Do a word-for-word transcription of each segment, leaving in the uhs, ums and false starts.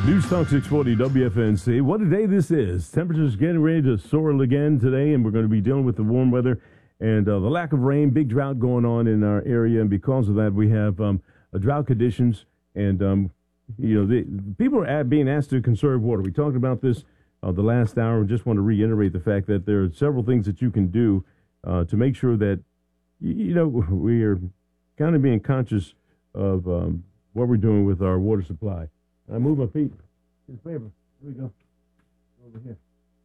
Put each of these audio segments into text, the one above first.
News Talk six forty W F N C. What a day this is. Temperatures getting ready to soar again today, and we're going to be dealing with the warm weather and uh, the lack of rain. Big drought going on in our area, and because of that, we have um, a drought conditions. And, um, you know, the, people are at, being asked to conserve water. We talked about this uh, the last hour. and just want to reiterate the fact that there are several things that you can do uh, to make sure that, you know, we are kind of being conscious of um, what we're doing with our water supply. I move my feet. His favor. Here we go. Over here.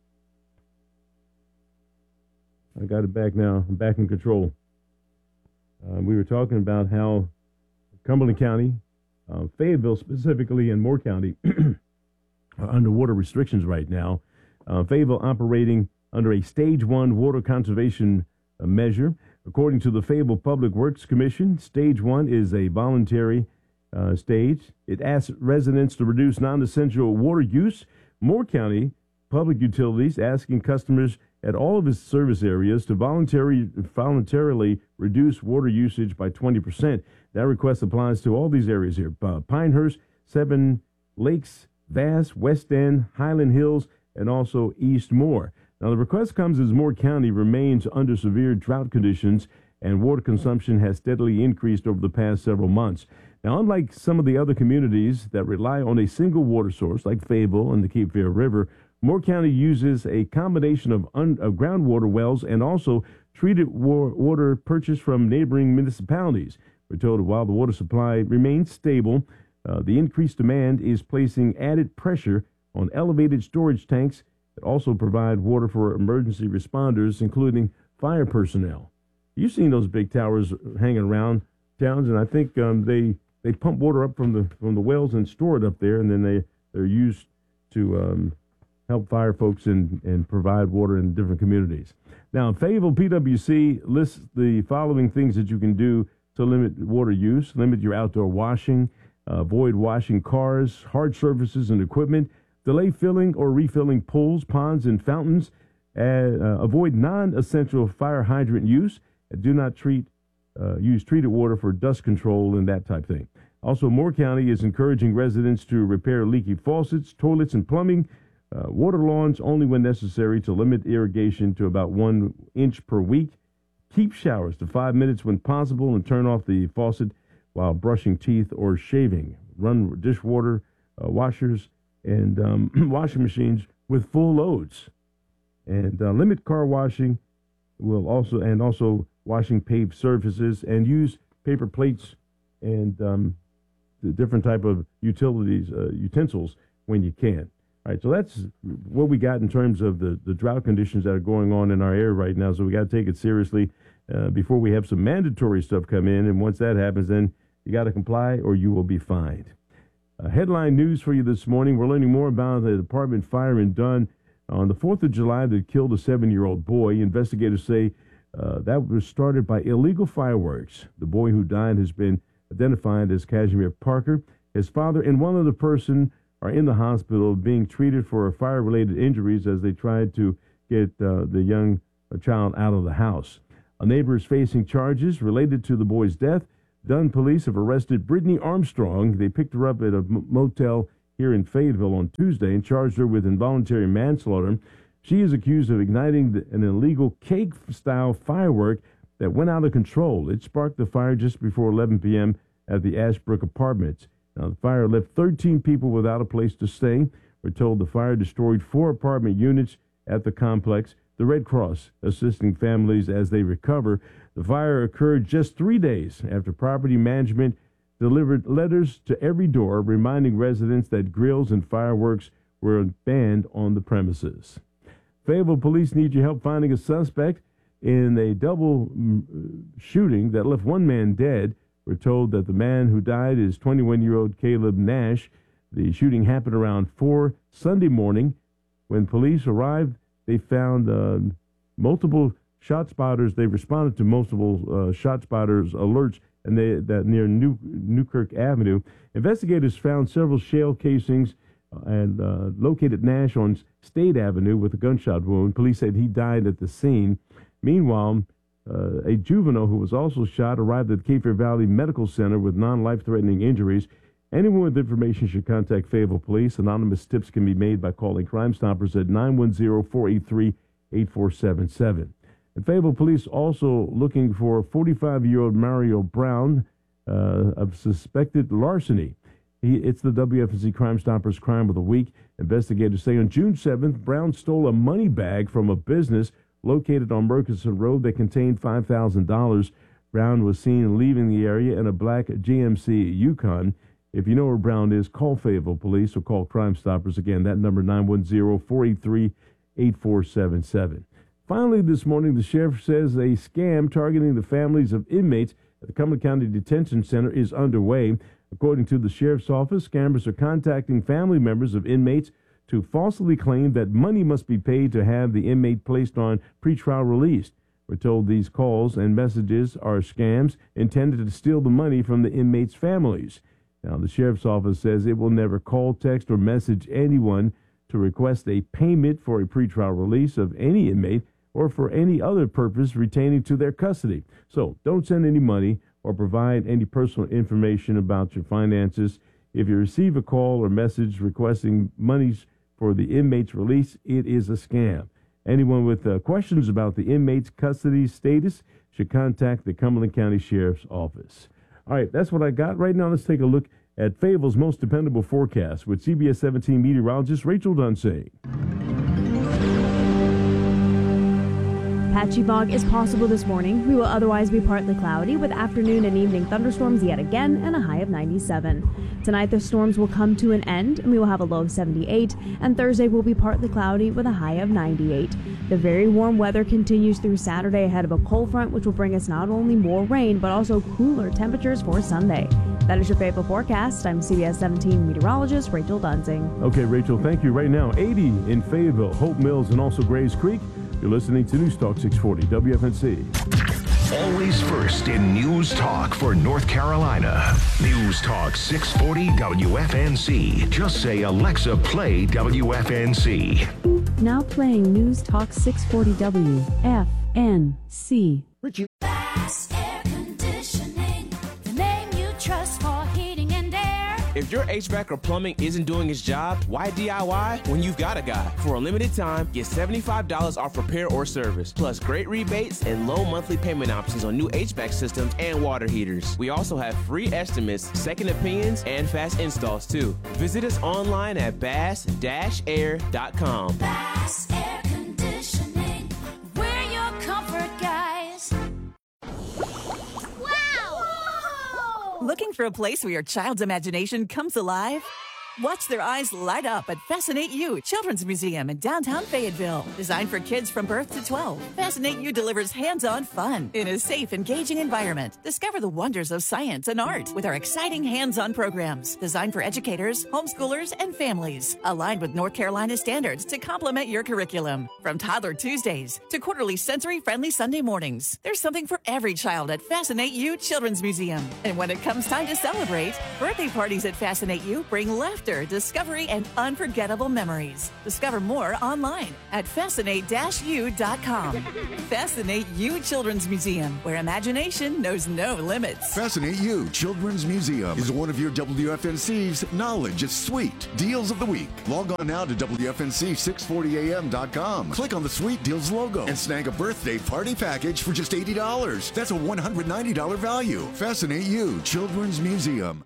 I got it back now. I'm back in control. Uh, we were talking about how Cumberland County, uh, Fayetteville specifically, and Moore County are under water restrictions right now. Uh, Fayetteville operating under a stage one water conservation uh, measure. According to the Fayetteville Public Works Commission, stage one is a voluntary Uh, stage. It asks residents to reduce non-essential water use. Moore County Public Utilities asking customers at all of its service areas to voluntary, voluntarily reduce water usage by twenty percent. That request applies to all these areas here. Uh, Pinehurst, Seven Lakes, Vass, West End, Highland Hills, and also East Moore. Now, the request comes as Moore County remains under severe drought conditions and water consumption has steadily increased over the past several months. Now, unlike some of the other communities that rely on a single water source, like Fayetteville and the Cape Fear River, Moore County uses a combination of, un- of groundwater wells and also treated wa- water purchased from neighboring municipalities. We're told that while the water supply remains stable, uh, the increased demand is placing added pressure on elevated storage tanks that also provide water for emergency responders, including fire personnel. You've seen those big towers hanging around towns, and I think um, they... They pump water up from the from the wells and store it up there, and then they, they're used to um, help fire folks and, and provide water in different communities. Now, Fayetteville P W C lists the following things that you can do to limit water use. Limit your outdoor washing, uh, avoid washing cars, hard surfaces and equipment, delay filling or refilling pools, ponds, and fountains, uh, uh, avoid non-essential fire hydrant use, and do not treat Uh, use treated water for dust control and that type thing. Also, Moore County is encouraging residents to repair leaky faucets, toilets, and plumbing, uh, water lawns only when necessary to limit irrigation to about one inch per week. Keep showers to five minutes when possible and turn off the faucet while brushing teeth or shaving. Run dishwater uh, washers and um, washing machines with full loads. And uh, limit car washing will also and also washing paved surfaces, and use paper plates and um, the different type of utilities, uh, utensils when you can. All right, so that's what we got in terms of the, the drought conditions that are going on in our area right now. So we got to take it seriously uh, before we have some mandatory stuff come in. And once that happens, then you got to comply or you will be fined. Uh, headline news for you this morning. We're learning more about the department fire in Dunn on the fourth of July that killed a seven-year-old boy. Investigators say Uh, that was started by illegal fireworks. The boy who died has been identified as Kashmir Parker. His father and one other person are in the hospital being treated for fire-related injuries as they tried to get uh, the young uh, child out of the house. A neighbor is facing charges related to the boy's death. Dunn police have arrested Brittany Armstrong. They picked her up at a m- motel here in Fayetteville on Tuesday and charged her with involuntary manslaughter. She is accused of igniting the, an illegal cake-style firework that went out of control. It sparked the fire just before eleven p.m. at the Ashbrook Apartments. Now, the fire left thirteen people without a place to stay. We're told the fire destroyed four apartment units at the complex. The Red Cross assisting families as they recover. The fire occurred just three days after property management delivered letters to every door reminding residents that grills and fireworks were banned on the premises. Fayetteville police need your help finding a suspect in a double shooting that left one man dead. We're told that the man who died is twenty-one-year-old Caleb Nash. The shooting happened around four Sunday morning. When police arrived, they found uh, multiple shot spotters. They responded to multiple uh, shot spotters alerts and they, that near New, Newkirk Avenue. Investigators found several shell casings and uh, located Nash on State Avenue with a gunshot wound. Police said he died at the scene. Meanwhile, uh, a juvenile who was also shot arrived at the Cape Fear Valley Medical Center with non-life-threatening injuries. Anyone with information should contact Fayetteville Police. Anonymous tips can be made by calling Crime Stoppers at nine one zero, four eight three, eight four seven seven. And Fayetteville Police also looking for forty-five-year-old Mario Brown uh, of suspected larceny. He, it's the W F N C Crime Stoppers Crime of the Week. Investigators say on June seventh, Brown stole a money bag from a business located on Murchison Road that contained five thousand dollars. Brown was seen leaving the area in a black G M C Yukon. If you know where Brown is, call Fayetteville Police or call Crime Stoppers. Again, that number nine one zero, four eight three, eight four seven seven. Finally, this morning, the sheriff says a scam targeting the families of inmates at the Cumberland County Detention Center is underway. According to the sheriff's office, scammers are contacting family members of inmates to falsely claim that money must be paid to have the inmate placed on pretrial release. We're told these calls and messages are scams intended to steal the money from the inmates' families. Now, the sheriff's office says it will never call, text, or message anyone to request a payment for a pretrial release of any inmate or for any other purpose retaining to their custody. So don't send any money or provide any personal information about your finances. If you receive a call or message requesting monies for the inmate's release, it is a scam. Anyone with uh, questions about the inmate's custody status should contact the Cumberland County Sheriff's Office. All right, that's what I got. Right now, let's take a look at Fayetteville's most dependable forecast with C B S seventeen meteorologist Rachel Dunsing. Patchy fog is possible this morning. We will otherwise be partly cloudy with afternoon and evening thunderstorms yet again and a high of ninety-seven. Tonight the storms will come to an end and we will have a low of seventy-eight, and Thursday will be partly cloudy with a high of ninety-eight. The very warm weather continues through Saturday ahead of a cold front which will bring us not only more rain but also cooler temperatures for Sunday. That is your Fayetteville forecast. I'm C B S seventeen meteorologist Rachel Dunsing. Okay, Rachel, thank you. Right now, eighty in Fayetteville, Hope Mills, and also Grays Creek. You're listening to News Talk six forty W F N C. Always first in News Talk for North Carolina. News Talk six forty W F N C. Just say, Alexa, play W F N C. Now playing News Talk six forty W F N C. Richie. Bass Air Conditioning, the name you trust for heating and air. If your H V A C or plumbing isn't doing its job, why D I Y when you've got a guy? For a limited time, get seventy-five dollars off repair or service, plus great rebates and low monthly payment options on new H V A C systems and water heaters. We also have free estimates, second opinions, and fast installs too. Visit us online at bass dash air dot com. Bass Air Conditioning, we're your comfort guys. Wow! Whoa! Looking for a place where your child's imagination comes alive? Watch their eyes light up at Fascinate You Children's Museum in downtown Fayetteville. Designed for kids from birth to twelve, Fascinate You delivers hands-on fun in a safe, engaging environment. Discover the wonders of science and art with our exciting hands-on programs designed for educators, homeschoolers, and families. Aligned with North Carolina standards to complement your curriculum. From Toddler Tuesdays to quarterly sensory-friendly Sunday mornings, there's something for every child at Fascinate You Children's Museum. And when it comes time to celebrate, birthday parties at Fascinate You bring laughter, discovery, and unforgettable memories. Discover more online at fascinate dash u dot com. Fascinate You Children's Museum, where imagination knows no limits. Fascinate You Children's Museum is one of your W F N C's Knowledge is Sweet Deals of the Week. Log on now to W F N C six forty A M dot com. Click on the Sweet Deals logo and snag a birthday party package for just eighty dollars. That's a one hundred ninety dollars value. Fascinate You Children's Museum.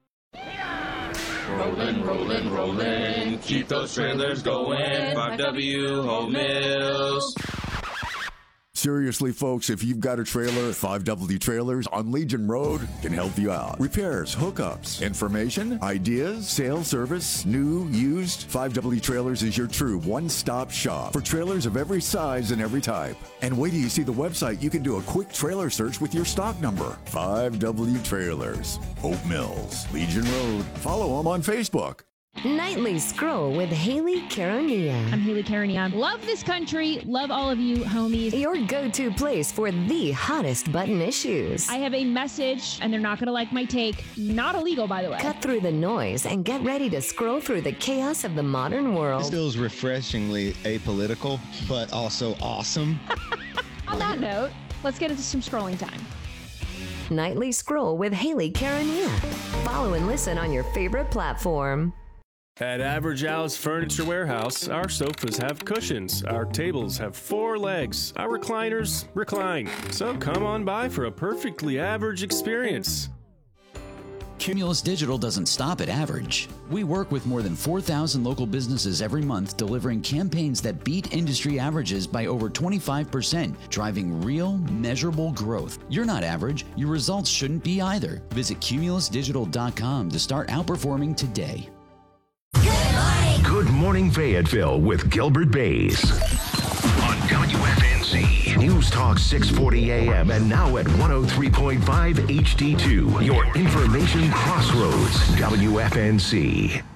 Rollin', rollin', rollin', keep those trailers going. five W Hope Mills. Seriously, folks, if you've got a trailer, five W Trailers on Legion Road can help you out. Repairs, hookups, information, ideas, sales service, new, used. five W Trailers is your true one-stop shop for trailers of every size and every type. And wait till you see the website, you can do a quick trailer search with your stock number. five W Trailers, Hope Mills, Legion Road. Follow them on Facebook. Nightly Scroll with Haley Caronia. I'm Haley Caronia. Love this country. Love all of you, homies. Your go-to place for the hottest button issues. I have a message, and they're not going to like my take. Not illegal, by the way. Cut through the noise and get ready to scroll through the chaos of the modern world. This feels refreshingly apolitical, but also awesome. On that note, let's get into some scrolling time. Nightly Scroll with Haley Karania. Follow and listen on your favorite platform. At Average Al's Furniture Warehouse, our sofas have cushions, our tables have four legs, our recliners recline. So come on by for a perfectly average experience. Cumulus Digital doesn't stop at average. We work with more than four thousand local businesses every month, delivering campaigns that beat industry averages by over twenty-five percent, driving real, measurable growth. You're not average. Your results shouldn't be either. Visit cumulus digital dot com to start outperforming today. Good Morning Fayetteville with Gilbert Bays on W F N Z News Talk six forty A M and now at one oh three point five H D two. Your information crossroads, W F N Z.